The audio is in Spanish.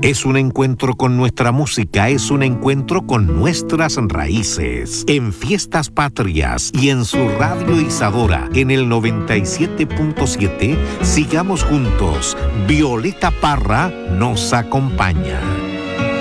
Es un encuentro con nuestra música, es un encuentro con nuestras raíces. En Fiestas Patrias y en su radio Isadora, en el 97.7, sigamos juntos. Violeta Parra nos acompaña.